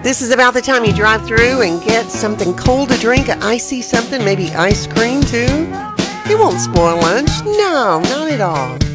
This is about the time you drive through and get something cold to drink, an icy something, maybe ice cream too. It won't spoil lunch. No, not at all.